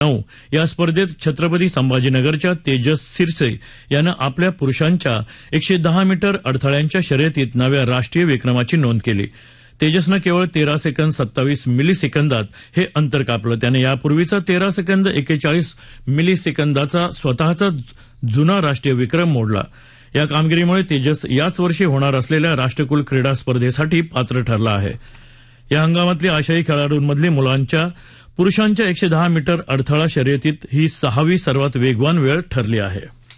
या स्पर्धेत छत्रपती संभाजीनगरच्या तेजस सिरसे यानं आपल्या पुरुषांच्या 110 मीटर अडथळ्यांच्या शर्यतीत नव्या राष्ट्रीय विक्रमाची नोंद केली. तेजसनं केवळ 13 सेकंद 27 मिलीसेकंदात हे अंतर कापलं. त्याने यापूर्वीचा 13 सेकंद 41 मिलीसेकंदाचा स्वतःचा जुना राष्ट्रीय विक्रम मोडला. या कामगिरीमुळे तेजस याच वर्षी होणार असलेल्या राष्ट्रकुल क्रीडा स्पर्धेसाठी पात्र ठरला आहे. या हंगामातली आशियाई खेळाडूंमधली मुलांच्या पुरुषांच्या 110 मीटर अडथळा शर्यतीत ही 6वी सर्वात वेगवान वेळ ठरली आहे.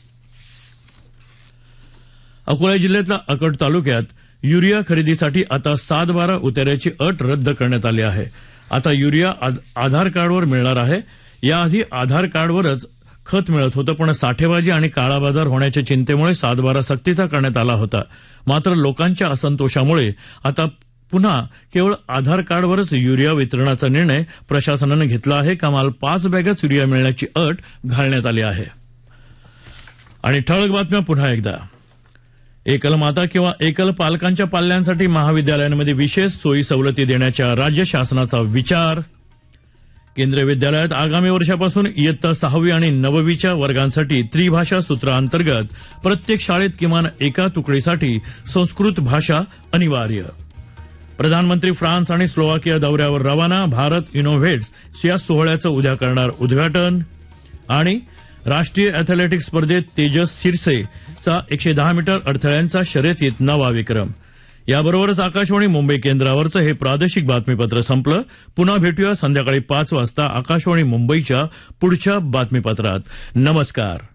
अकोला जिल्ह्यातल्या अकोट तालुक्यात युरिया खरेदीसाठी आता 7-12 उतार्याची अट रद्द करण्यात आली आहे. आता युरिया आधार कार्डवर मिळणार आहे. याआधी आधार कार्डवरच खत मिळत होतं, पण साठेबाजी आणि काळाबाजार होण्याच्या चिंतेमुळे 7-12 सक्तीचा करण्यात आला होता. मात्र लोकांच्या असंतोषामुळे आता पुन्हा केवळ आधार कार्डवरच युरिया वितरणाचा निर्णय प्रशासनानं घेतला आहे. कमाल 5 बॅगच युरिया मिळण्याची अट घालण्यात आली आहे. आणि ठळक बातम्या पुन्हा एकदा. एकल माता किंवा एकल पालकांच्या पाल्यांसाठी महाविद्यालयांमध्ये विशेष सोयी सवलती देण्याच्या राज्य शासनाचा विचार. केंद्रीय विद्यालयात आगामी वर्षापासून इयत्ता 6वी आणि 9वीच्या वर्गांसाठी त्रिभाषा सूत्राअंतर्गत प्रत्येक शाळेत किमान एका तुकडीसाठी संस्कृत भाषा अनिवार्य. प्रधानमंत्री फ्रान्स आणि स्लोवाकिया दौऱ्यावर रवाना. भारत इनोव्हेट्स या सोहळ्याचं उद्या करणार उद्घाटन. आणि राष्ट्रीय अॅथलेटिक्स स्पर्धेत तेजस सिरसेचा 110 मीटर अडथळ्यांचा शर्यतीत नवा विक्रम. याबरोबरच आकाशवाणी मुंबई केंद्रावरचं हे प्रादेशिक बातमीपत्र संपलं. पुन्हा भेटूया संध्याकाळी 5 वाजता आकाशवाणी मुंबईच्या पुढच्या बातमीपत्रात. नमस्कार.